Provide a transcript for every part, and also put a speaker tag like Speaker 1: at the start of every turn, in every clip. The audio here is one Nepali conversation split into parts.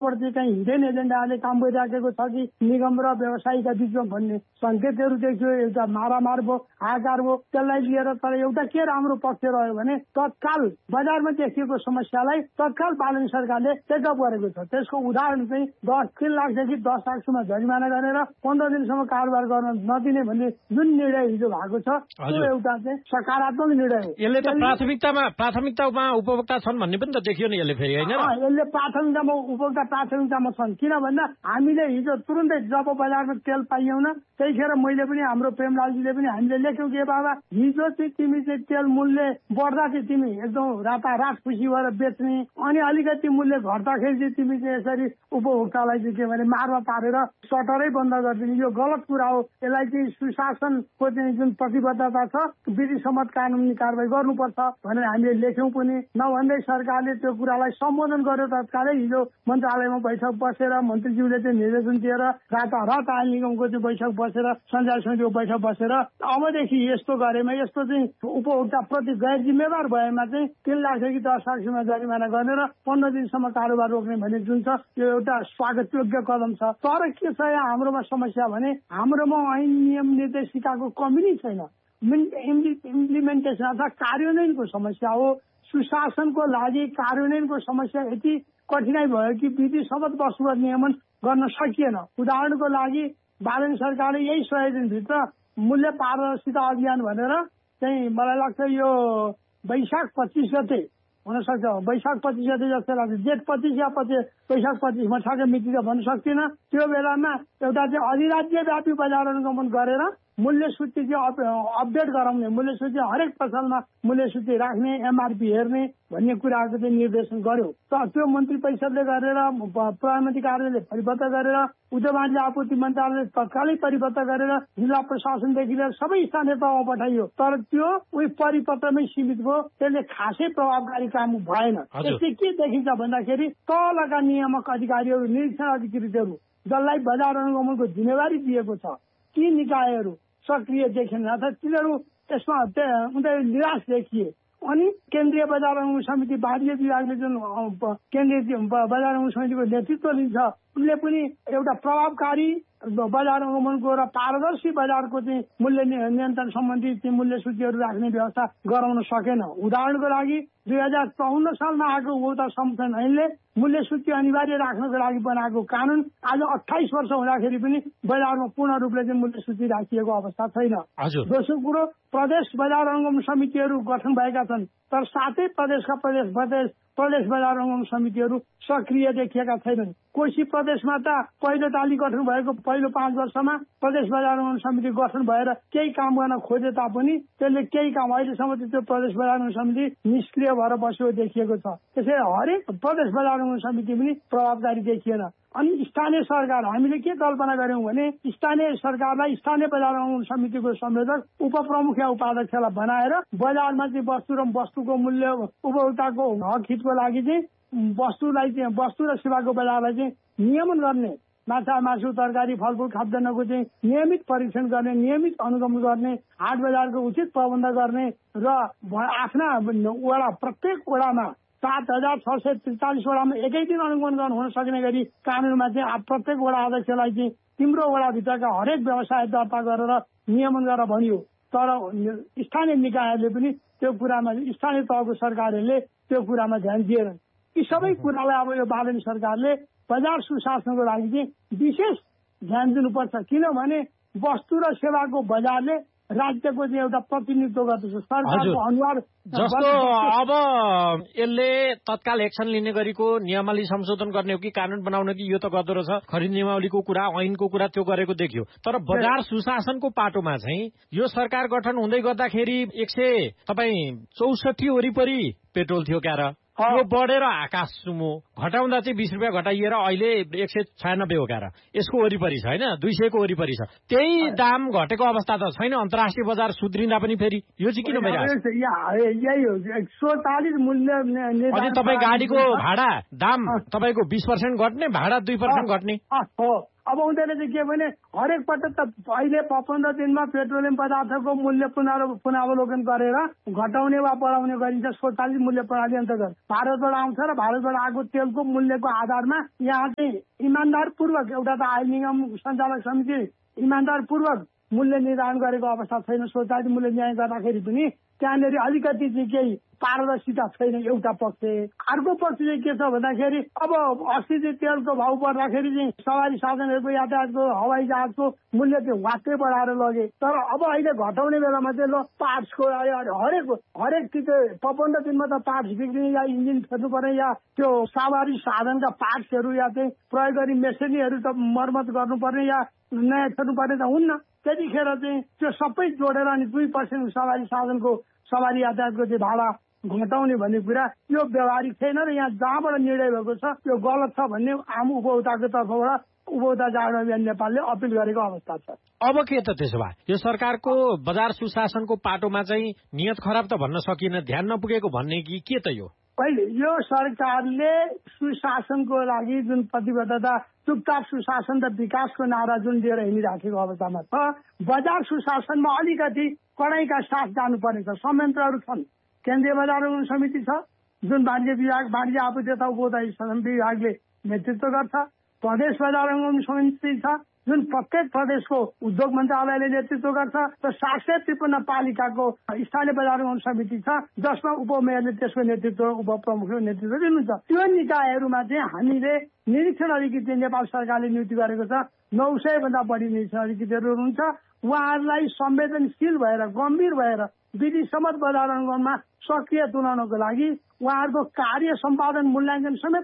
Speaker 1: परस्पर चाहिँ कहीँ हिडेन एजेन्डाले काम गरिराखेको छ कि निगम र व्यवसायीका बिचमा भन्ने संकेतहरू देखियो। एउटा मारामार भयो, हाहाकार भयो, त्यसलाई लिएर। तर एउटा के राम्रो पक्ष रह्यो भने तत्काल बजारमा देखिएको समस्यालाई तत्काल बालन सरकारले टेकअप गरेको छ। त्यसको उदाहरण चाहिँ 3 लाखदेखि 10 लाखसम्म जरिमाना गरेर 15 दिनसम्म कारोबार गर्न नदिने भन्ने जुन निर्णय हिजो भएको छ त्यो एउटा चाहिँ सकारात्मक निर्णय हो।
Speaker 2: यसले त प्राथमिकतामा उपभोक्ता छन् भन्ने पनि त देखियो नि यसले फेरि, हैन?
Speaker 1: यसले प्राथमिकतामा उपभोक्ता प्राथमिकतामा छन्। किन भन्दा हामीले हिजो तुरुन्तै जब बजारमा तेल पाइयौँ न त्यतिखेर मैले पनि हाम्रो प्रेमलालजीले पनि हामीले लेख्यौँ कि बाबा हिजो चाहिँ तिमी चाहिँ तेल मूल्य बढ्दा चाहिँ तिमी एकदम रातारात खुसी भएर बेच्ने, अनि अलिकति मूल्य घट्दाखेरि चाहिँ तिमी चाहिँ यसरी उपभोक्तालाई चाहिँ के भने मारमा पारेर सटरै बन्द गरिदिने, यो गलत कुरा हो। यसलाई चाहिँ सुशासनको चाहिँ जुन प्रतिबद्धता छ विधि सम्मत कानुनी कारबाही गर्नुपर्छ भनेर हामीले लेख्यौँ पनि। नभन्दै सरकारले त्यो कुरालाई सम्बोधन गर्यो तत्कालै हिजो मन्त्रालयमा बैठक बसेर मन्त्रीज्यूले चाहिँ निर्देशन दिएर रातारात आयल निगमको चाहिँ बैठक बसेर सञ्चालन समितिको बैठक बसेर अबदेखि यस्तो गरेमा यस्तो चाहिँ उपभोक्ता प्रति गैर जिम्मेवार भएमा चाहिँ 3 लाखदेखि 10 लाखसम्म जरिमाना गरेर 15 दिनसम्म कारोबार रोक्ने भन्ने जुन छ यो एउटा स्वागत योग्य कदम छ। तर के छ यहाँ हाम्रोमा समस्या भने हाम्रोमा ऐन नियम निर्देशिकाको कमी नै छैन। इम्प्लिमेन्टेसन अर्थात् कार्यान्वयनको समस्या हो। सुशासनको लागि कार्यान्वयनको समस्या यति कठिनाई भयो कि विधि सम्मत वस्तुगत नियमन गर्न सकिएन। उदाहरणको लागि बालन सरकारले यही 100 दिनभित्र मूल्य पारदर्शिता अभियान भनेर चाहिँ मलाई लाग्छ यो वैशाख 25 गते हुन सक्छ, वैशाख 25 गते जस्तो लाग्छ, जेठ 25 या वैशाख 25 म ठ्याक्कै मिति त भन्न सक्दिनँ। त्यो बेलामा एउटा चाहिँ अधिराज्यव्यापी बजार अनुगमन गरेर मूल्य सूची चाहिँ अपडेट गराउने, मूल्य सूची हरेक पसलमा मूल्य सूची राख्ने, एमआरपी हेर्ने भन्ने कुराको चाहिँ निर्देशन गर्यो। त त्यो मन्त्री परिषदले गरेर प्रधानमन्त्री कार्यालयले परिबद्ध गरेर उद्योग वाणिज्य आपूर्ति मन्त्रालयले तत्कालै परिबद्ध गरेर जिल्ला प्रशासनदेखि लिएर सबै स्थानीय तहमा पठाइयो। तर त्यो उही परिपत्रमै सीमित भयो, त्यसले खासै प्रभावकारी काम भएन। त्यसले के देखिन्छ भन्दाखेरि तलका नियामक अधिकारीहरू, निरीक्षण अधिकृतहरू जसलाई बजार अनुगमनको जिम्मेवारी दिएको छ ती निकायहरू सक्रिय देखिएन अथवा तिनीहरू त्यसमा उनीहरू निराश देखिए। अनि केन्द्रीय बजार अनुगमन समिति वाणिज्य विभागले जुन केन्द्रीय बजार अनुगमन समितिको नेतृत्व लिन्छ उसले पनि एउटा प्रभावकारी बजार अनुगमनको र पारदर्शी बजारको चाहिँ मूल्य नियन्त्रण सम्बन्धी चाहिँ मूल्य सूचीहरू राख्ने व्यवस्था गराउन सकेन। उदाहरणको लागि 2054 सालमा आएको उपभोक्ता संरक्षण ऐनले मूल्य सूची अनिवार्य राख्नको लागि बनाएको कानून आज 28 वर्ष हुँदाखेरि पनि बजारमा पूर्ण रूपले चाहिँ मूल्य सूची राखिएको अवस्था छैन। दोस्रो कुरो प्रदेश बजार अनुगमन समितिहरू गठन भएका छन् तर साथै प्रदेशका प्रदेश बजार अनुगमन समितिहरू सक्रिय देखिएका छैनन्। कोशी प्रदेशमा त पहिलो ताली गठन भएको पहिलो 5 वर्षमा प्रदेश बजार अनुगमन समिति गठन भएर केही काम गर्न खोजे तापनि त्यसले केही काम अहिलेसम्म त्यो प्रदेश बजार अनुगमन समिति निष्क्रिय भएर बसेको देखिएको छ। त्यसैले हरेक प्रदेश बजार अनुगमन समिति पनि प्रभावकारी देखिएन। अनि स्थानीय सरकार हामीले के कल्पना गर्यौं भने स्थानीय सरकारलाई स्थानीय बजार अनुगमन समितिको संयोजक उपप्रमुख या उपाध्यक्षलाई बनाएर बजारमा चाहिँ वस्तुको मूल्य उपभोक्ताको हक हितको लागि चाहिँ वस्तु र सेवाको बजारलाई चाहिँ नियमन गर्ने, माछा मासु तरकारी फलफुल खाद्यान्नको चाहिँ नियमित परीक्षण गर्ने, नियमित अनुगमन गर्ने, हाट बजारको उचित प्रबन्ध गर्ने र आफ्ना वडा प्रत्येक वडामा 7643 वडामा एकै दिन अनुगमन गर्न हुन सक्ने गरी कानूनमा चाहिँ प्रत्येक वडा अध्यक्षलाई चाहिँ तिम्रो वडाभित्रका हरेक व्यवसाय दर्ता गरेर नियमन गरेर भनियो। तर स्थानीय निकायहरूले पनि त्यो कुरामा, स्थानीय तहको सरकारहरूले त्यो कुरामा ध्यान दिएनन्। यी सबै कुरालाई अब यो बालन सरकारले बजार सुशासनको लागि चाहिँ विशेष ध्यान दिनुपर्छ। किनभने वस्तु र सेवाको बजारले राज्यको चाहिँ एउटा प्रतिनिधित्व गर्दछ, सरकारको अनुहार
Speaker 2: जस्तो। अब यसले तत्काल एक्सन लिने गरीको नियमावली संशोधन गर्ने हो कि कानून बनाउने कि यो त गर्दो रहेछ। खरिद नियमावलीको कुरा, ऐनको कुरा त्यो गरेको देखियो। तर बजार सुशासनको पाटोमा चाहिँ यो सरकार गठन हुँदै गर्दाखेरि 164 वरिपरि पेट्रोल थियो क्या र, यो बढेर आकाश सुमो घटाउँदा चाहिँ 20 रुपियाँ घटाइएर अहिले 196 हो क्या र। यसको वरिपरि छ होइन, 200 को वरिपरि छ। त्यही दाम घटेको अवस्था त छैन। अन्तर्राष्ट्रिय बजार सुध्रिँदा पनि फेरि यो चाहिँ किन भइरहेको छ?
Speaker 1: यही हो 140 मूल्य।
Speaker 2: अनि तपाईँ गाडीको भाडा दाम तपाईँको 20% घट्ने, भाडा 2% घट्ने।
Speaker 1: अब उनीहरूले चाहिँ के भने हरेक पटक त अहिले 15 दिनमा पेट्रोलियम पदार्थको मूल्य पुनरावलोकन गरेर घटाउने वा बढाउने गरिन्छ स्वचालित मूल्य प्रणाली अन्तर्गत। भारतबाट आउँछ र भारतबाट आएको तेलको मूल्यको आधारमा यहाँ चाहिँ इमान्दारपूर्वक एउटा त आयल निगम सञ्चालक समिति इमान्दारपूर्वक मूल्य निर्धारण गरेको अवस्था छैन। स्वचालित मूल्य निर्धारण गर्दाखेरि पनि त्यहाँनिर अलिकति चाहिँ केही पारदर्शिता छैन एउटा पक्ष। अर्को पक्ष चाहिँ के छ भन्दाखेरि अब अस्ति चाहिँ तेलको भाउ बढ्दाखेरि चाहिँ सवारी साधनहरूको यातायातको हवाई जहाजको मूल्य चाहिँ वाक्कै बढाएर लगे। तर अब अहिले घटाउने बेलामा चाहिँ ल पार्ट्सको हरेक त्यो 15 दिनमा त पार्ट्स बिग्रिने या इन्जिन फेर्नु पर्ने या त्यो सवारी साधनका पार्ट्सहरू या चाहिँ प्रयोग गरी मेसिनरीहरू त मर्मत गर्नुपर्ने या नयाँ फेर्नुपर्ने त हुन्न। त्यतिखेर चाहिँ त्यो सबै जोडेर अनि 2% सवारी साधनको सवारी यातायातको चाहिँ भाडा घटाउने भन्ने कुरा यो व्यवहारिक छैन र यहाँ जहाँबाट निर्णय भएको छ त्यो गलत छ भन्ने आम उपभोक्ताको तर्फबाट उपभोक्ता जागरण अभियान नेपालले अपिल गरेको अवस्था छ।
Speaker 2: अब के त त्यसो भए यो सरकारको बजार सुशासनको पाटोमा चाहिँ नियत खराब त भन्न सकिएन, ध्यान नपुगेको भन्ने कि के त यो?
Speaker 1: पहिले यो सरकारले सुशासनको लागि जुन प्रतिबद्धता चुपचाप सुशासन र विकासको नारा जुन लिएर हिँडिराखेको अवस्थामा छ, बजार सुशासनमा अलिकति कडाइका साथ जानुपर्ने छ। संयन्त्रहरू छन्, केन्द्रीय बजार समिति छ जुन वाणिज्य विभाग वाणिज्य आपूर्ति तथा उपभोक्ता विभागले नेतृत्व गर्छ, प्रदेश बजार समिति छ जुन प्रत्येक प्रदेशको उद्योग मन्त्रालयले नेतृत्व गर्छ र 753 पालिकाको स्थानीय बजार समिति छ जसमा उपमेयरले त्यसको नेतृत्व उपप्रमुखको नेतृत्व दिनुहुन्छ। त्यो निकायहरूमा चाहिँ हामीले निरीक्षण अधिकृत नेपाल सरकारले नियुक्ति गरेको छ। 900 भन्दा बढी निरीक्षण अधिकृतहरू हुनुहुन्छ। उहाँहरूलाई संवेदनशील भएर गम्भीर भएर विधि सम्मत बजारमा सक्रिय तुल्याउनको लागि उहाँहरूको कार्य सम्पादन मूल्याङ्कन समेत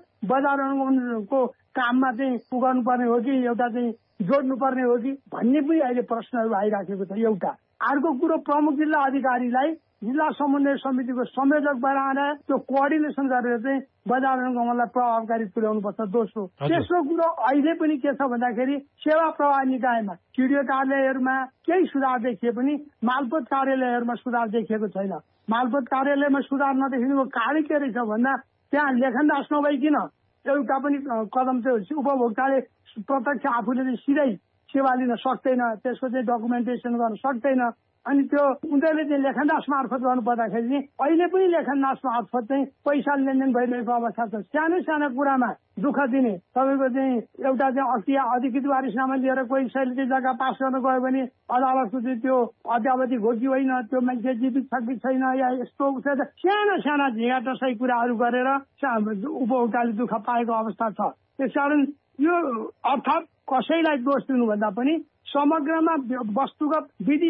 Speaker 1: बजारको काममा चाहिँ पुगाउनु पर्ने हो कि एउटा चाहिँ जोड्नु पर्ने हो कि भन्ने पनि अहिले प्रश्नहरू आइराखेको छ। एउटा अर्को कुरो प्रमुख जिल्ला अधिकारीलाई जिल्ला समन्वय समितिको संयोजक बनाएर त्यो कोअर्डिनेसन गरेर चाहिँ बजार अनुगमनलाई प्रभावकारी तुल्याउनुपर्छ। दोस्रो तेस्रो कुरो अहिले पनि के छ भन्दाखेरि सेवा प्रवाह निकायमा सिडिओ कार्यालयहरूमा केही सुधार देखिए पनि मालपोत कार्यालयहरूमा सुधार देखिएको छैन। मालपोत कार्यालयमा सुधार नदेखिनुको कारण के रहेछ भन्दा त्यहाँ लेखनदास नभइकन एउटा पनि कदम चाहिँ उपभोक्ताले प्रत्यक्ष आफूले सिधै सेवा लिन सक्दैन, त्यसको चाहिँ डकुमेन्टेसन गर्न सक्दैन। अनि त्यो उनीहरूले चाहिँ लेखनदास मार्फत गर्नु पर्दाखेरि चाहिँ अहिले पनि लेखनदास मार्फत चाहिँ पैसा लेनदेन भइरहेको अवस्था छ। सानो सानो कुरामा दुःख दिने तपाईँको चाहिँ एउटा चाहिँ अधिकृत वारिसनामा लिएर कोही सैलिटी जग्गा पास गर्न गयो भने अदालतको चाहिँ त्यो अद्यावधि हो कि होइन, त्यो मान्छे जीवित छ कि छैन या यस्तो साना साना झिँगा टसाई कुराहरू गरेर उपभोक्ताले दुःख पाएको अवस्था छ। त्यसकारण यो अर्थात् कसैलाई दोष दिनुभन्दा पनि समग्रमा वस्तुगत विधि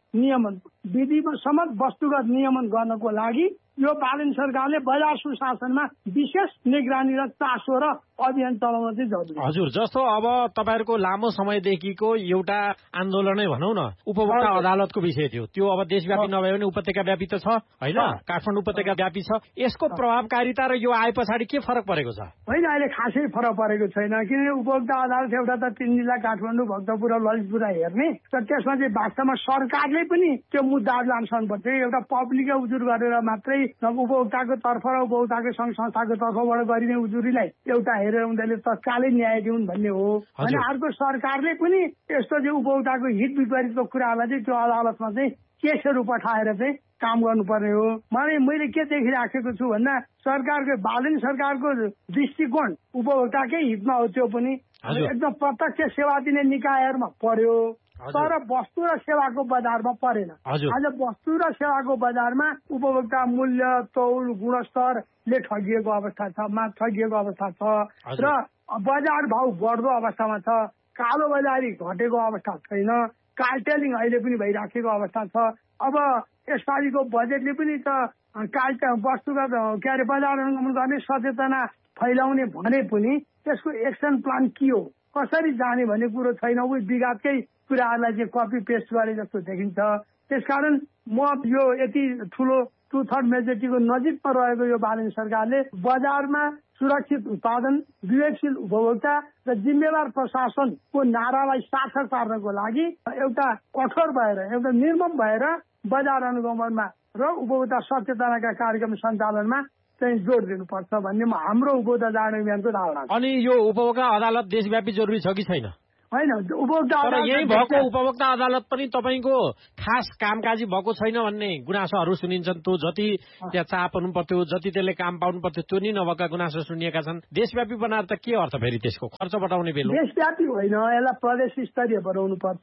Speaker 1: सम्मत वस्तुगत नियमन गर्नको लागि यो बालन सरकारले बजार सुशासनमा विशेष निगरानी र चासो र अभियान चलाउन चाहिँ जरुरी।
Speaker 2: हजुर, जस्तो अब तपाईँहरूको लामो समयदेखिको एउटा आन्दोलनै भनौँ न उपभोक्ता अदालतको विषय थियो, त्यो अब देशव्यापी नभए पनि उपत्यका व्यापी त छ होइन, काठमाडौँ उपत्यका व्यापी छ। यसको प्रभावकारिता र यो आए पछाडि के फरक परेको छ?
Speaker 1: होइन, अहिले खासै फरक परेको छैन, किनकि उपभोक्ता अदालत एउटा त 3 जिल्ला काठमाडौँ, भक्तपुर र ललितपुर हेर्ने र त्यसमा चाहिँ वास्तवमा सरकारले पनि त्यो मुद्दाहरू लान्छन् पर्छ। एउटा पब्लिकले उजुर गरेर मात्रै उपभोक्ताको तर्फ र उपभोक्ताको संघ संस्थाको तर्फबाट गरिने उजुरीलाई एउटा हेरेर उनीहरूले तत्कालै न्याय दिउन् भन्ने हो। अनि अर्को सरकारले पनि यस्तो चाहिँ उपभोक्ताको हित विपरीतको कुरालाई चाहिँ त्यो अदालतमा चाहिँ केसहरू पठाएर चाहिँ काम गर्नुपर्ने हो। मैले के देखिराखेको छु भन्दा सरकारको बालन सरकारको दृष्टिकोण उपभोक्ताकै हितमा हो, त्यो पनि एकदम प्रत्यक्ष सेवा दिने निकायहरूमा पर्यो तर वस्तु र सेवाको बजारमा परेन। आज वस्तु र सेवाको बजारमा उपभोक्ता मूल्य तौल गुणस्तरले ठगिएको अवस्था छ, ठगिएको अवस्था छ र बजार भाउ बढ्दो अवस्थामा छ। कालो बजारी घटेको अवस्था छैन, कार्टेलिङ अहिले पनि भइराखेको अवस्था छ। अब यसपालिको बजेटले पनि त वस्तुगत बजार अनुगमन गर्ने सचेतना फैलाउने भने पनि त्यसको एक्सन प्लान के हो, कसरी जाने भन्ने कुरो छैन। उही विगतकै कुराहरूलाई चाहिँ कपी पेस्ट गरे जस्तो देखिन्छ। त्यसकारण म यो यति ठुलो 2/3 मेजोरिटीको नजिकमा रहेको यो बालन सरकारले बजारमा सुरक्षित उत्पादन, विवेकशील उपभोक्ता र जिम्मेवार प्रशासनको नारालाई सार्थक पार्नको लागि एउटा कठोर भएर एउटा निर्मम भएर बजार अनुगमनमा र उपभोक्ता सचेतनाका कार्यक्रम सञ्चालनमा चाहिँ जोड दिनुपर्छ भन्ने हाम्रो उपभोक्ता जागरण अभियानको धारणा छ।
Speaker 2: अनि यो उपभोक्ता अदालत देशव्यापी जरुरी छ कि छैन?
Speaker 1: होइन उपभोक्ता
Speaker 2: यही भएको उपभोक्ता अदालत पनि तपाईँको खास कामकाजी भएको छैन भन्ने गुनासोहरू सुनिन्छन्। त्यो जति त्यहाँ चाप हुनु पर्थ्यो, जति त्यसले काम पाउनु पर्थ्यो त्यो नि नभएका गुनासो सुनिएका छन्। देशव्यापी बनाएर त के अर्थ फेरि त्यसको खर्च बढाउने बेला?
Speaker 1: देशव्यापी होइन, यसलाई प्रदेश स्तरीय बनाउनु पर्छ।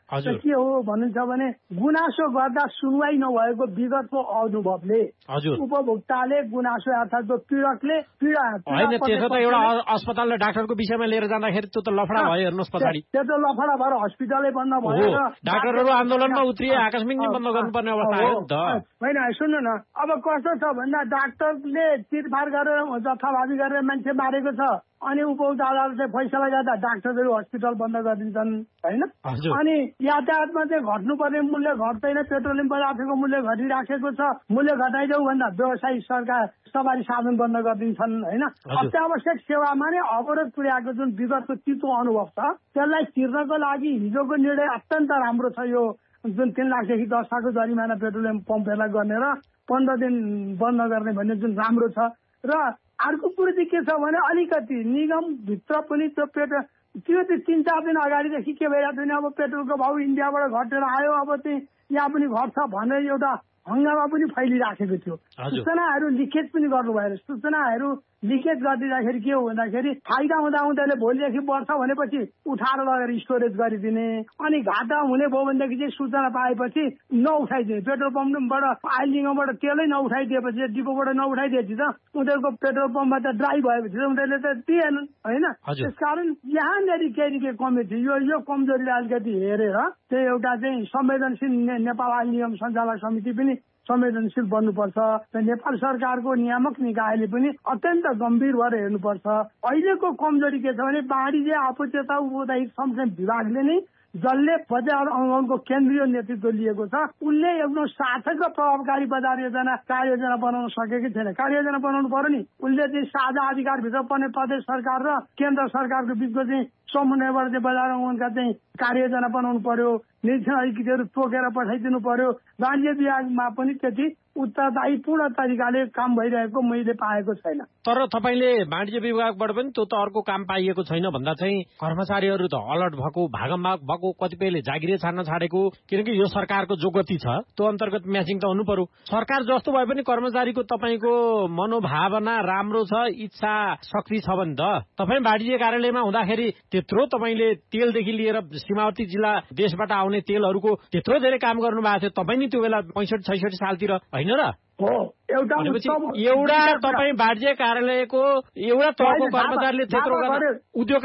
Speaker 1: के हो भन्नुहुन्छ भने गुनासो गर्दा सुनवाई नभएको विगतको अनुभवले उपभोक्ताले गुनासो अर्थात् पीडकले पीडा
Speaker 2: होइन, त्यसो त एउटा अस्पतालले डाक्टरको विषयमा लिएर जाँदाखेरि त्यो त लफडा भयो। हेर्नुहोस् पछाडि
Speaker 1: त्यो त लफडा भएर हस्पिटलै बन्द भयो,
Speaker 2: डाक्टरहरू आन्दोलनमा उत्रिए, आकस्मिक नै बन्द गर्नुपर्ने अवस्था आयो नि त।
Speaker 1: होइन सुन्नु न, अब कस्तो छ भन्दा डाक्टरले चिरफार गरेर जथाभावी गरेर मान्छे मारेको छ, अनि उपभोक्ता अदालतले फैसला गर्दा डाक्टरहरू हस्पिटल बन्द गरिदिन्छन् होइन। अनि यातायातमा चाहिँ घट्नुपर्ने मूल्य घट्दैन, पेट्रोलियम पदार्थको मूल्य घटिराखेको छ, मूल्य घटाइदेऊ भन्दा व्यवसायी सरकार सवारी साधन बन्द गरिदिन्छन् होइन। अत्यावश्यक सेवामा नै अवरोध पुर्याएको जुन विगतको चितो अनुभव छ त्यसलाई चिर्नको लागि हिजोको निर्णय अत्यन्त राम्रो छ। यो जुन 3 लाखदेखि 10 लाखको जरिमाना पेट्रोलियम पम्पहरूलाई गर्ने र 15 दिन बन्द गर्ने भन्ने जुन राम्रो छ। र अर्को कुरो चाहिँ के छ भने अलिकति निगमभित्र पनि त्यो त्यो 3-4 दिन अगाडिदेखि के भइरहेको थियो, अब पेट्रोलको भाउ इन्डियाबाट घटेर आयो, अब चाहिँ यहाँ पनि घट्छ भनेर एउटा हङ्गामा पनि फैलिराखेको थियो। सूचनाहरू लिकेज पनि गर्नुभयो। सूचनाहरू लिकेज गरिदिँदाखेरि के हो भन्दाखेरि फाइदा हुँदा हुँदाले भोलिदेखि बढ्छ भनेपछि उठाएर लगेर स्टोरेज गरिदिने, अनि घाटा हुने भयो भनेदेखि चाहिँ सूचना पाएपछि नउठाइदिने। पेट्रोल पम्पबाट आइलिङबाट तेलै नउठाइदिएपछि, डिपोबाट नउठाइदिएपछि त उनीहरूको पेट्रोल पम्पमा त ड्राई भएपछि त उनीहरूले त दिएनन् होइन। त्यसकारण यहाँनिर के कमी थियो, यो कमजोरीलाई अलिकति हेरेर त्यो एउटा चाहिँ संवेदनशील नेपाल आइन निगम सञ्चालक समिति पनि संवेदनशील बन्नुपर्छ। नेपाल सरकारको नियामक निकायले पनि अत्यन्त गम्भीर भएर हेर्नुपर्छ। अहिलेको कमजोरी के छ भने वाणिज्य आपूर्ति उपभोक्ता संरक्षण विभागले नै जसले बजार अङ्गनको केन्द्रीय नेतृत्व लिएको छ उनले एकदम सार्थक र प्रभावकारी बजार योजना कार्ययोजना बनाउन सकेकै छैन। कार्ययोजना बनाउनु पर्यो नि, उनले चाहिँ साझा अधिकारभित्र पर्ने प्रदेश सरकार र केन्द्र सरकारको बिचको चाहिँ समन्वयबाट चाहिँ बजार अङ्गनका चाहिँ कार्ययोजना बनाउनु पर्यो, निरीक्षण अधिकृतहरू तोकेर पठाइदिनु पर्यो। वाणिज्य विभागमा पनि त्यति उत्तरदायीपूर्ण तरिकाले काम भइरहेको मैले पाएको छैन।
Speaker 2: तर तपाईँले वाणिज्य विभागबाट पनि त्यो त अर्को काम पाइएको छैन भन्दा चाहिँ कर्मचारीहरू त अलर्ट भएको, भागमभाग भएको, कतिपयले जागिरे छाड्न छाडेको, किनकि यो सरकारको जो गति छ त्यो अन्तर्गत म्याचिङ त हुनु पर्यो। सरकार जस्तो भए पनि कर्मचारीको तपाईँको मनोभावना राम्रो छ, इच्छा शक्ति छ भने त तपाईँ वाणिज्य कार्यालयमा हुँदाखेरि त्यत्रो तपाईँले तेलदेखि लिएर सीमावर्ती जिल्ला देशबाट आउने तेलहरूको त्यत्रो धेरै काम गर्नु भएको थियो तपाईँ नि त्यो बेला 65-66 सालतिर होइन र?
Speaker 1: एउटा
Speaker 2: तपाईँ वाणिज्य कार्यालयको एउटा तहको कर्मचारीले त्यत्रो उद्योग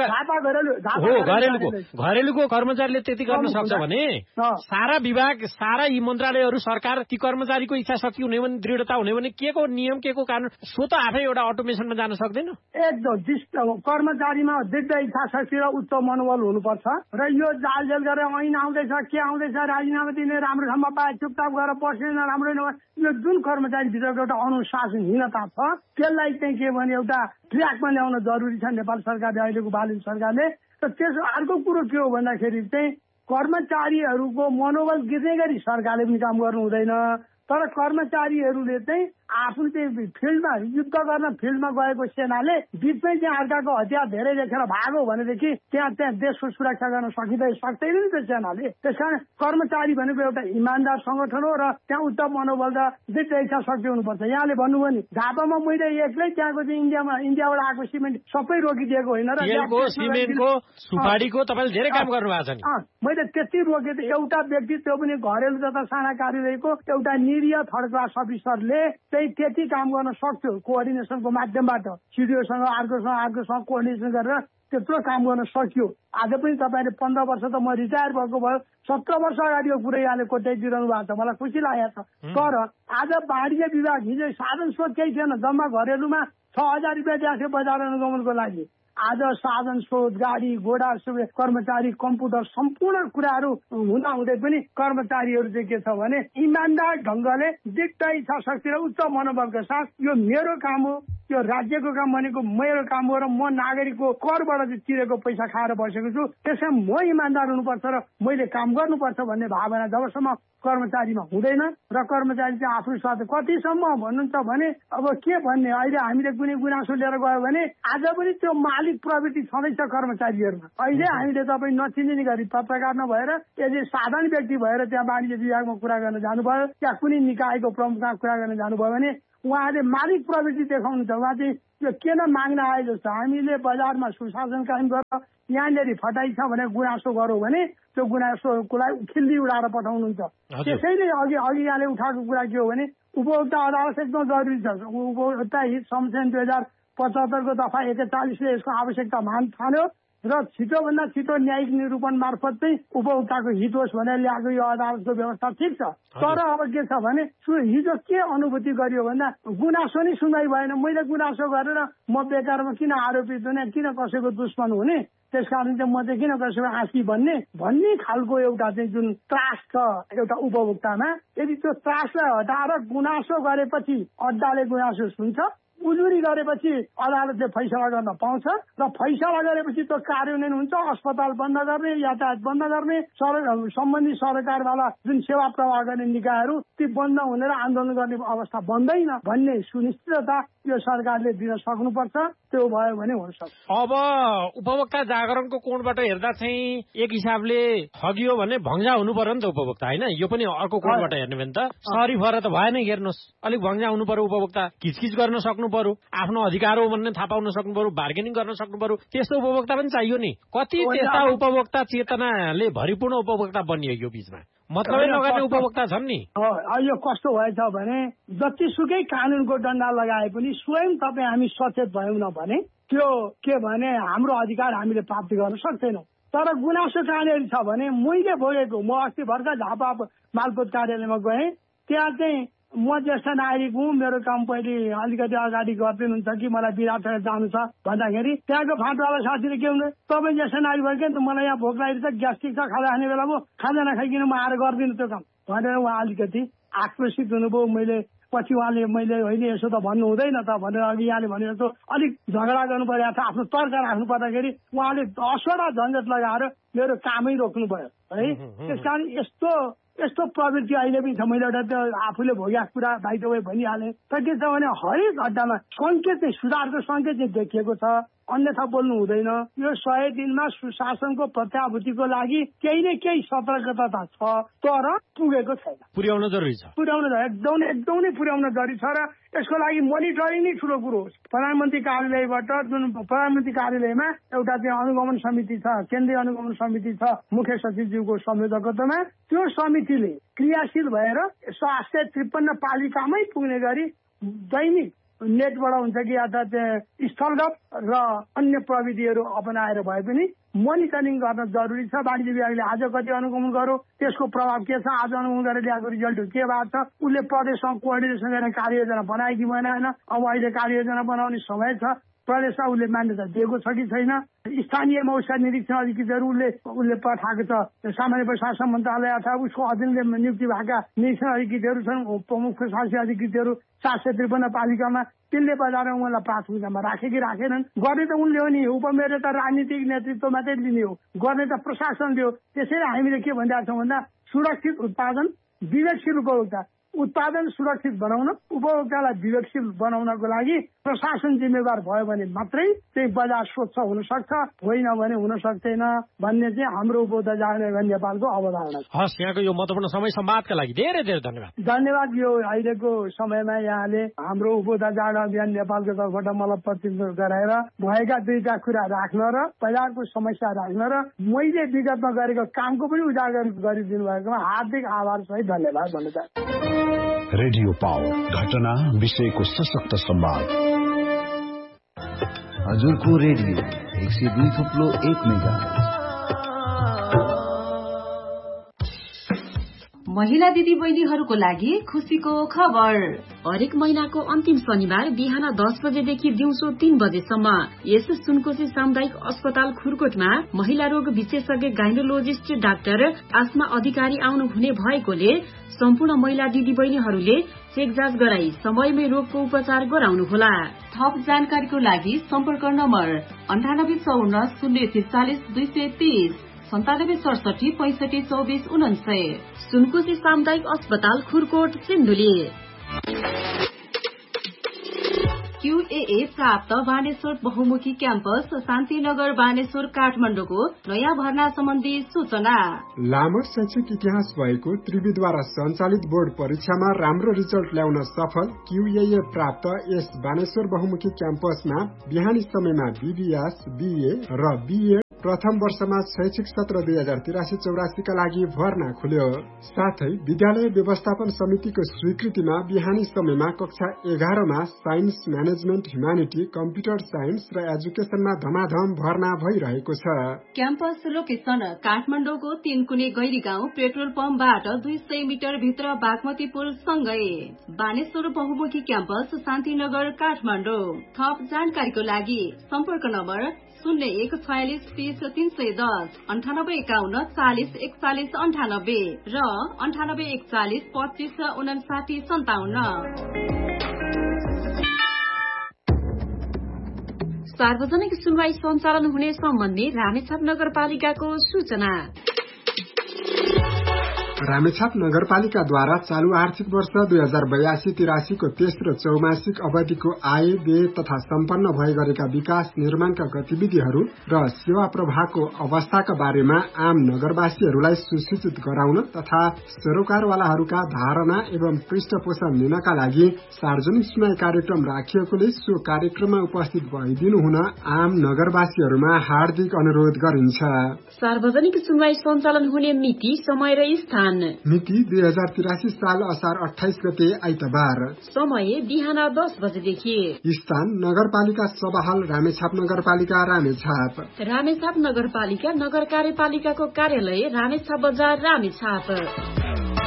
Speaker 2: घरेलुको कर्मचारीले त्यति गर्न सक्छ भने सारा विभाग, सारा यी मन्त्रालयहरू, सरकार, ती कर्मचारीको इच्छा शक्ति हुने भने, दृढता हुने भने के को नियम, के को कानुन, सो त आफै एउटा अटोमेसनमा जान सक्दैन।
Speaker 1: एकदम कर्मचारीमा दृढ इच्छा शक्ति र उच्च मनोबल हुनुपर्छ। र यो जालझेल गरेर ऐन आउँदैछ, के आउँदैछ, राजीनामा दिने, राम्रो ठाउँमा पाए चुपचाप गरेर बस्ने, राम्रो नभए, यो जुन कर्मचारी भित्रको एउटा अनुशासनहीनता छ त्यसलाई चाहिँ के भने एउटा ट्र्याकमा ल्याउन जरुरी छ नेपाल सरकारले, अहिलेको बालिन सरकारले। र त्यस अर्को कुरो के हो भन्दाखेरि चाहिँ कर्मचारीहरूको मनोबल गिर्ने गरी सरकारले पनि काम गर्नु हुँदैन। तर कर्मचारीहरूले चाहिँ आफ्नो चाहिँ फिल्डमा युद्ध गर्न फिल्डमा गएको सेनाले बिचमै चाहिँ अर्काको हतियार धेरै देखेर भागो भनेदेखि त्यहाँ देशको सुरक्षा गर्न सक्दैन नि त्यो सेनाले। त्यसकारण कर्मचारी भनेको एउटा इमान्दार संगठन हो र त्यहाँ उच्च मनोबल र दृढ इच्छा शक्ति हुनुपर्छ। यहाँले भन्नुभयो नि झापामा मैले एक्लै त्यहाँको चाहिँ इन्डियाबाट आएको सिमेन्ट सबै रोकिदिएको होइन र
Speaker 2: सिमेन्टको सुपारीको तपाईँले धेरै काम गर्नु भएको छ नि।
Speaker 1: मैले त्यति रोकेको एउटा व्यक्ति, त्यो पनि घरेलु तथा साना कार्यालयको एउटा निरीह थर्ड क्लास अफिसरले त्यति काम गर्न सक्थ्यो कोअर्डिनेसनको माध्यमबाट, सिडिओसँग अर्कोसँग कोअर्डिनेसन गरेर त्यत्रो काम गर्न सक्यो। आज पनि तपाईँले 15 वर्ष त म रिटायर भएको भयो, 17 वर्ष अगाडिको कुरो यहाँले कोट्याइदिइरहनु भएको छ, मलाई खुसी लागेको छ। तर आज वाणिज्य विभाग हिजो साधन स्रोत केही थिएन, जम्मा घरेलुमा 6000 रुपियाँ दिएको थियो बजार अनुगमनको लागि। आज साधन स्रोत, गाडी घोडा, कर्मचारी, कम्प्युटर, सम्पूर्ण कुराहरू हुँदाहुँदै पनि कर्मचारीहरू चाहिँ के छ भने इमान्दार ढङ्गले दृढ इच्छा शक्ति र उच्च मनोबलका साथ यो मेरो काम हो, त्यो राज्यको काम भनेको मेरो काम हो र म नागरिकको करबाट चाहिँ तिरेको पैसा खाएर बसेको छु, त्यसमा म इमान्दार हुनुपर्छ र मैले काम गर्नुपर्छ भन्ने भावना जबसम्म कर्मचारीमा हुँदैन र कर्मचारी चाहिँ आफ्नो स्वार्थ कतिसम्म भन्नुहुन्छ भने अब के भन्ने, अहिले हामीले कुनै गुनासो लिएर गयो भने आज पनि त्यो मालिक प्रवृत्ति छँदैछ कर्मचारीहरूमा। अहिले हामीले तपाईँ नचिन्ने गरी पत्रकार नभएर यदि साधारण व्यक्ति भएर त्यहाँ वाणिज्य विभागमा कुरा गर्न जानुभयो, त्यहाँ कुनै निकायको प्रमुखमा कुरा गर्न जानुभयो भने उहाँले मालिक प्रवृत्ति देखाउनुहुन्छ। उहाँ चाहिँ त्यो किन माग्न आए जस्तो, हामीले बजारमा सुशासन कायम गरेर यहाँनिर फटाइ छ भनेर गुनासो गरौँ भने त्यो गुनासोलाई खिल्ली उडाएर पठाउनुहुन्छ। त्यसैले अघि यहाँले उठाएको कुरा के हो भने उपभोक्ता अदालत एकदम जरुरी छ। उपभोक्ता हित संशोधन 2075 को दफा 41ले यसको आवश्यकता ठान्यो र छिटोभन्दा छिटो न्यायिक निरूपण मार्फत चाहिँ उपभोक्ताको हित होस् भनेर ल्याएको यो अदालतको व्यवस्था ठिक छ। तर अब के छ भने हिजो के अनुभूति गरियो भन्दा गुनासो नै सुनवाई भएन। मैले गुनासो गरेर म बेकारमा किन आरोपित हुने, किन कसैको दुश्मन हुने, त्यसकारण चाहिँ म चाहिँ किन कसैको आँखी भन्ने खालको एउटा चाहिँ जुन त्रास छ एउटा उपभोक्तामा, यदि त्यो त्रासलाई हटाएर गुनासो गरेपछि अदालतले गुनासो सुन्छ, उजुरी गरेपछि अदालतले फैसला गर्न पाउँछ र फैसला गरेपछि त्यो कार्यान्वयन हुन्छ। अस्पताल बन्द गर्ने, यातायात बन्द गर्ने, सम्बन्धित सरकारवाला जुन सेवा प्रवाह गर्ने निकायहरू ती बन्द हुने र आन्दोलन गर्ने अवस्था बन्दैन भन्ने सुनिश्चितता यो सरकारले दिन सक्नुपर्छ। त्यो भयो भने हुन्छ।
Speaker 2: अब उपभोक्ता जागरणको कोणबाट हेर्दा चाहिँ एक हिसाबले ठगियो भने भङ्जा हुनु पर्यो नि त उपभोक्ता, होइन? यो पनि अर्को कोणबाट हेर्ने भने त सरी भएर त भएन। हेर्नुहोस्, अलिक भङ्जा हुनु पर्यो उपभोक्ता, किचकिच गर्न सक्नु पर्यो, आफ्नो अधिकार हो भन्ने थाहा पाउन सक्नु पर्यो, बार्गेनिङ गर्न सक्नु पर्यो। त्यस्तो उपभोक्ता पनि चाहियो नि। कति त्यस्ता उपभोक्ता चेतनाले भरिपूर्ण उपभोक्ता बनियो यो बीचमा, मतलबै नगर्ने उपभोक्ता छन् नि।
Speaker 1: यो कस्तो भएछ भने जतिसुकै कानूनको डण्डा लगाए पनि स्वयं तपाईँ हामी सचेत भयौँ न भने त्यो के भने हाम्रो अधिकार हामीले प्राप्ति गर्न सक्दैनौँ। तर गुनासो कहाँनिर छ भने मैले भोगेको, म अस्ति भर्खर झापा मालपोत कार्यालयमा गएँ, त्यहाँ चाहिँ म ज्येष्ठ नागरिक हुँ, मेरो काम पहिले अलिकति अगाडि गरिदिनुहुन्छ कि मलाई विराटनगर जानु छ भन्दाखेरि त्यहाँको फाँटवाला साथीले के हुनु, तपाईँ ज्येष्ठ नागरिक भयो कि मलाई यहाँ भोक लागेको छ, ग्यास्ट्रिक छ, खाजा खाने बेला म खाजा नखाइकन म आएर गरिदिनु त्यो काम भनेर उहाँ अलिकति आक्रोशित हुनुभयो। पछि उहाँले मैले होइन यसो त भन्नु हुँदैन त भनेर अघि यहाँले भने जस्तो अलिक झगडा गर्नु परेको छ, आफ्नो तर्क राख्नु पर्दाखेरि उहाँले 10वटा झन्झट लगाएर मेरो कामै रोक्नु भयो है। त्यसकारण यस्तो प्रवृत्ति अहिले पनि छ। मैले एउटा त्यो आफूले भोगेको कुरा बाइट वे भनिहालेँ। तर के छ भने हरेक अड्डामा सङ्केत चाहिँ सुधारको सङ्केत चाहिँ देखिएको छ, अन्यथा बोल्नु हुँदैन। यो 100 दिनमा सुशासनको प्रत्याभूतिको लागि केही न केही सतर्कता छ, तर पुगेको छैन।
Speaker 2: पुर्याउन जरुरी छ,
Speaker 1: एकदम नै पुर्याउन जरुरी छ र यसको लागि मोनिटरिङ नै ठुलो कुरो हो। प्रधानमन्त्री कार्यालयबाट जुन प्रधानमन्त्री कार्यालयमा एउटा चाहिँ अनुगमन समिति छ, केन्द्रीय अनुगमन समिति छ मुख्य सचिवज्यूको संयोजकत्वमा, त्यो समितिले क्रियाशील भएर 753 पालिकामै पुग्ने गरी दैनिक नेटबाट हुन्छ कि अर्थात् स्थलगत र अन्य प्रविधिहरू अपनाएर भए पनि मोनिटरिङ गर्न जरुरी छ। वाणिज्य विभागले आज कति अनुगमन गर्यो, त्यसको प्रभाव के छ, आज अनुगमन गरेर ल्याएको रिजल्ट के भएको छ, उसले प्रदेशसँग कोअर्डिनेसन गरेर कार्ययोजना बनायो कि बनाएन, अब अहिले कार्ययोजना बनाउने समय छ, प्रदेशमा उसले मान्यता दिएको छ कि छैन, स्थानीय मौसम निरीक्षण अधिकृतहरू उसले पठाएको छ, सामान्य प्रशासन मन्त्रालय अथवा उसको अधीनले नियुक्ति भएका निरीक्षण अधिकृतहरू छन्, प्रमुख प्रशासकीय अधिकृतहरू 753 पालिकामा, तिनले बजारमा उनलाई प्राथमिकतामा राखे कि राखेनन्। गर्ने त उनले हो नि, उपमेयर त राजनीतिक नेतृत्व मात्रै लिने हो, गर्ने त प्रशासनले हो। त्यसैले हामीले के भनिरहेको छौँ भन्दा सुरक्षित उत्पादन, विवेकशील उपभोक्ता, उत्पादन सुरक्षित बनाउन, उपभोक्तालाई विवेकशील बनाउनको लागि प्रशासन जिम्मेवार भयो भने मात्रै चाहिँ बजार स्वच्छ हुन सक्छ, होइन भने हुन सक्दैन भन्ने चाहिँ हाम्रो उपभोक्ता जागरण अभियान नेपालको अवधारणा छ।
Speaker 2: हस्, यहाँको यो महत्त्वपूर्ण समय संवादका लागि धेरै धेरै
Speaker 1: धन्यवाद। यो अहिलेको समयमा यहाँले हाम्रो उपभोक्ता जागरण अभियान नेपालको तर्फबाट मलाई प्रतिनिधित्व गराएर भएका दुईटा कुरा राख्न र बजारको समस्या राख्न र मैले विगतमा गरेको कामको पनि उजागर गरिदिनु भएकोमा हार्दिक आभार सहित धन्यवाद भन्न चाहन्छु।
Speaker 3: रेडियो पाउ, घटना विषयको सशक्त संवाद।
Speaker 4: हजुरको रेडियो 102.1 मेगा। महिला दिदी बहिनीहरूको लागि खुसीको खबर। हरेक महिनाको अन्तिम शनिबार बिहान 10 बजेदेखि दिउँसो 3 बजेसम्म यस सुनकोशी सामुदायिक अस्पताल खुरकोटमा महिला रोग विशेषज्ञ गाइनोलोजिस्ट डाक्टर आस्मा अधिकारी आउनु हुने भएकोले सम्पूर्ण महिला दिदी बहिनीहरूले चेक जाँच गराई समयमै रोगको उपचार गराउनुहोला। थप जानकारीको लागि सम्पर्क नम्बर 9854 043 230 97 67 65 24 49। सुनकोशी सामुदायिक अस्पताल खुरकोट सिन्धुली। QAA प्राप्त बानेश्वर बहुमुखी क्याम्पस शान्तिनगर बानेश्वर काठमाडौँको नयाँ भर्ना सम्बन्धी सूचना।
Speaker 5: लामो शैक्षिक इतिहास भएको त्रिविद्वारा सञ्चालित बोर्ड परीक्षामा राम्रो रिजल्ट ल्याउन सफल QAA प्राप्त यस बानेश्वर बहुमुखी क्याम्पसमा बिहानी समयमा BBS, BA र BA प्रथम वर्षमा शैक्षिक सत्र 2083-84 का लागि भर्ना खुल्यो। साथै विद्यालय व्यवस्थापन समितिको स्वीकृतिमा बिहानी समयमा कक्षा 11मा साइन्स, म्यानेजमेन्ट, ह्युमानिटी, कम्प्युटर साइन्स र एजुकेशनमा धमाधम भर्ना भइरहेको छ।
Speaker 4: क्याम्पस लोकेसन काठमाडौँको 3 कुने गैरी गाउँ पेट्रोल पम्पबाट 200 मिटर भित्र बागमती पुल सँगै। बानेश्वर बहुमुखी क्याम्पस शान्तिनगर काठमाडौँ। थप जानकारीको लागि सम्पर्क नम्बर 0146 30 310 98 51 40 41 98 र 98 41 25 59 57। सार्वजनिक सुनवाई सञ्चालन हुने सम्बन्धी रामेछाप नगरपालिकाको सूचना।
Speaker 5: रामेछाप नगरपालिकाद्वारा चालू आर्थिक वर्ष 2082-83 को तेस्रो चौमासिक अवधिको आय, व्यय तथा सम्पन्न भए गरेका विकास निर्माणका गतिविधिहरू र सेवा प्रवाहको अवस्थाका बारेमा आम नगरवासीहरूलाई सुसूचित गराउन तथा सरोकारवालाहरूका धारणा एवं पृष्ठपोषण लिनका लागि सार्वजनिक सुनवाई कार्यक्रम राखिएकोले सो कार्यक्रममा उपस्थित भइदिनु हुन आम नगरवासीहरूमा हार्दिक अनुरोध गरिन्छ।
Speaker 4: सार्वजनिक सुनवाई सञ्चालन हुने मिति, समय र स्थान।
Speaker 5: मिति 2083 साल असार 28 गते आइतबार।
Speaker 4: समय बिहान 10 बजेदेखि।
Speaker 5: स्थान नगरपालिका सभाहाल रामेछाप नगरपालिका रामेछाप।
Speaker 4: रामेछाप नगरपालिका नगर कार्यपालिकाको कार्यालय रामेछाप बजार रामेछाप।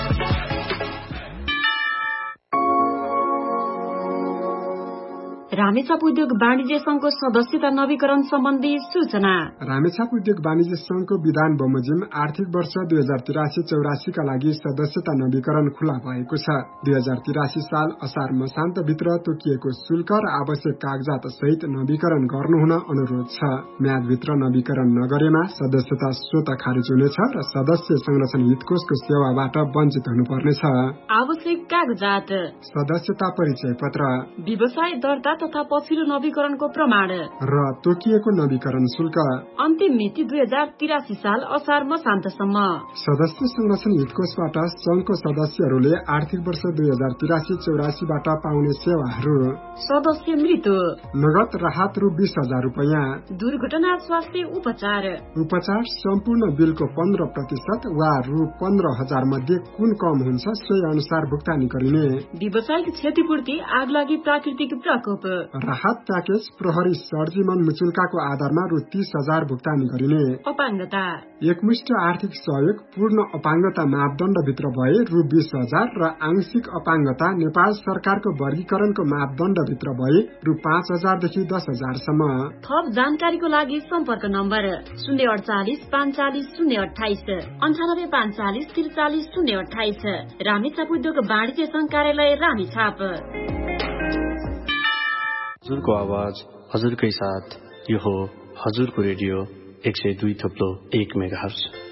Speaker 4: रामेछाप उद्योग वाणिज्य संघको सदस्यता नवीकरण सम्बन्धी सूचना।
Speaker 5: रामेछाप उद्योग वाणिज्य संघको विधान बमोजिम आर्थिक वर्ष 2083-84 का लागि सदस्यता नवीकरण खुला भएको छ। 2083 साल असार मसान्तभित्र तोकिएको शुल्क र आवश्यक कागजात सहित नवीकरण गर्नुहुन अनुरोध छ। म्यादभित्र नवीकरण नगरेमा सदस्यता स्वतः खारिज हुनेछ र सदस्य संरक्षण हितकोषको सेवाबाट वञ्चित हुनुपर्नेछ।
Speaker 4: आवश्यक कागजात:
Speaker 5: सदस्यता परिचय पत्र,
Speaker 4: व्यवसाय दर्ता तथा पछिल्लो नवीकरणको प्रमाण
Speaker 5: र तोकिएको नवीकरण शुल्क।
Speaker 4: अन्तिम मिति 2083 साल असार मसान्तसम्म।
Speaker 5: सदस्य संरक्षण हितकोषबाट संघको सदस्यहरूले आर्थिक वर्ष 2083-84 बाट पाउने सेवाहरू:
Speaker 4: सदस्य मृत्यु,
Speaker 5: नगद राहत रु 20,000 रुपैयाँ,
Speaker 4: दुर्घटना स्वास्थ्य उपचार
Speaker 5: सम्पूर्ण बिलको 15% वा रु 15,000 मध्ये कुन कम हुन्छ सोही अनुसार भुक्तानी गरिने।
Speaker 4: व्यावसायिक क्षतिपूर्ति, आगलागी, प्राकृतिक प्रकोप।
Speaker 5: राहत प्याकेज प्रहरी सर्जिमन मुचुल्काको आधारमा रु 30,000 भुक्तानी गरिने।
Speaker 4: अपाङ्गता,
Speaker 5: एकमुष्ट आर्थिक सहयोग पूर्ण अपाङ्गता मापदण्डभित्र भए रु 20,000 र आंशिक अपाङ्गता नेपाल सरकारको वर्गीकरणको मापदण्डभित्र भए रु 5,000 देखि 10,000 सम्म।
Speaker 4: थप जानकारीको लागि सम्पर्क नम्बर 048 45 028 98 45 43 028। रामेछाप उद्योग वाणिज्य संघ कार्यालय रामेछाप।
Speaker 6: हजुरको आवाज हजुरकै साथ, यो हो हजुरको रेडियो 102.1 मेगाहर्ज।